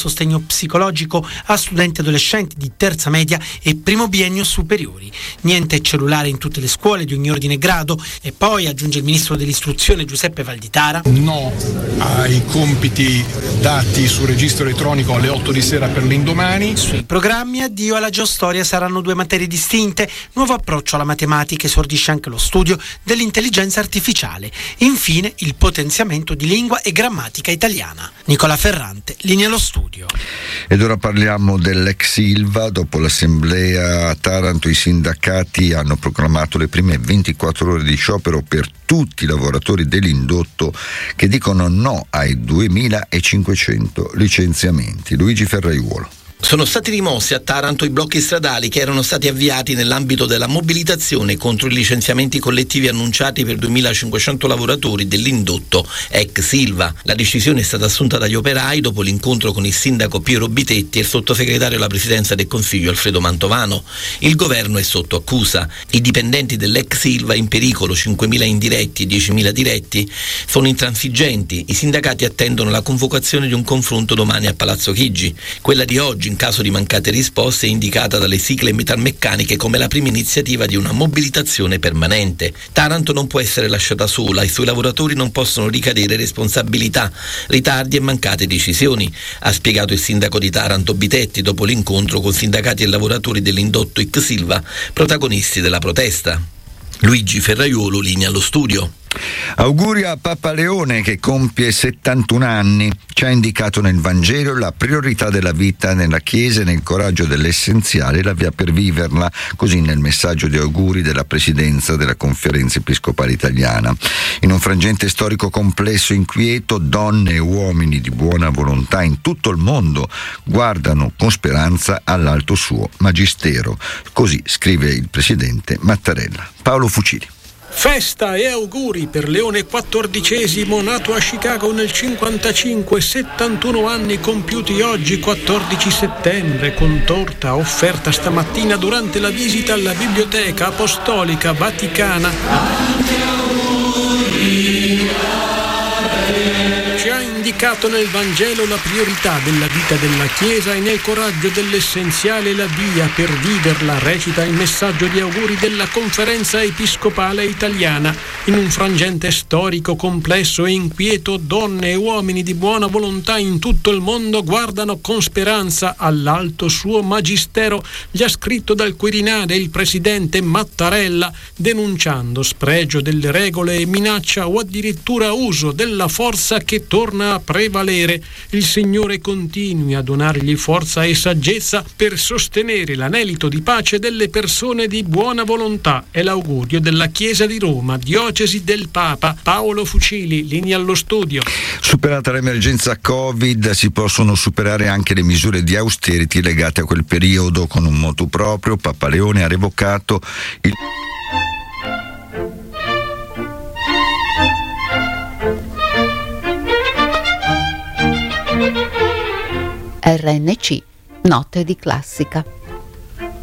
sostegno psicologico a studenti e adolescenti di terza media e primo biennio superiori. Niente cellulare in tutte le scuole di ogni ordine e grado. E poi, aggiunge il ministro dell'istruzione Giuseppe Valditara, no ai compiti dati sul registro elettronico alle 8 di sera per l'indomani. Sui programmi addio alla geostoria saranno 2 materie distinte, nuovo approccio alla matematica, esordisce anche lo studio dell'intelligenza artificiale. Infine il potenziamento di lingua e grammatica italiana. Nicola Ferrante, linea allo studio. Ed ora parliamo dell'ex Ilva. Dopo l'assemblea a Taranto i sindacati hanno proclamato le prime 24 ore di sciopero per tutti i lavoratori dell'indotto che dicono no ai 2500 licenziamenti. Luigi Ferraiuolo. Sono stati rimossi a Taranto i blocchi stradali che erano stati avviati nell'ambito della mobilitazione contro i licenziamenti collettivi annunciati per 2.500 lavoratori dell'indotto ex Ilva. La decisione è stata assunta dagli operai dopo l'incontro con il sindaco Piero Bitetti e il sottosegretario alla presidenza del Consiglio Alfredo Mantovano. Il governo è sotto accusa. I dipendenti dell'ex Ilva, in pericolo 5.000 indiretti e 10.000 diretti, sono intransigenti. I sindacati attendono la convocazione di un confronto domani a Palazzo Chigi. Quella di oggi, in caso di mancate risposte, è indicata dalle sigle metalmeccaniche come la prima iniziativa di una mobilitazione permanente. Taranto non può essere lasciata sola, i suoi lavoratori non possono ricadere responsabilità, ritardi e mancate decisioni, ha spiegato il sindaco di Taranto Bitetti dopo l'incontro con sindacati e lavoratori dell'indotto ex Ilva, protagonisti della protesta. Luigi Ferraiuolo, linea allo studio. Auguri a Papa Leone che compie 71 anni. Ci ha indicato nel Vangelo la priorità della vita nella Chiesa e nel coraggio dell'essenziale la via per viverla, così nel messaggio di auguri della Presidenza della Conferenza Episcopale Italiana. In un frangente storico complesso e inquieto, donne e uomini di buona volontà in tutto il mondo guardano con speranza all'alto suo magistero. Così scrive il Presidente Mattarella. Paolo Fucili. Festa e auguri per Leone XIV, nato a Chicago nel 55, 71 anni compiuti oggi 14 settembre, con torta offerta stamattina durante la visita alla Biblioteca Apostolica Vaticana. Ci ha indicato nel Vangelo la priorità della vita della Chiesa e nel coraggio dell'essenziale la via per viverla, recita il messaggio di auguri della Conferenza Episcopale Italiana. In un frangente storico complesso e inquieto, donne e uomini di buona volontà in tutto il mondo guardano con speranza all'alto suo magistero, gli ha scritto dal Quirinale il presidente Mattarella, denunciando spregio delle regole e minaccia o addirittura uso della forza che torna a prevalere. Il Signore continui a donargli forza e saggezza per sostenere l'anelito di pace delle persone di buona volontà. È l'augurio della Chiesa di Roma, diocesi del Papa. Paolo Fucili, linea allo studio. Superata l'emergenza Covid, si possono superare anche le misure di austerity legate a quel periodo. Con un motu proprio, Papa Leone ha revocato il RNC, note di classica.